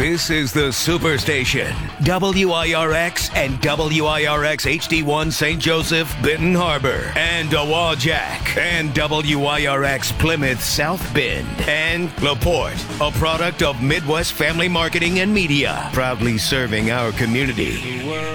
This is the Superstation, WIRX and WIRX HD1 St. Joseph, Benton Harbor, and Dowagiac, and WIRX Plymouth South Bend, and LaPorte, a product of Midwest Family Marketing and Media, proudly serving our community.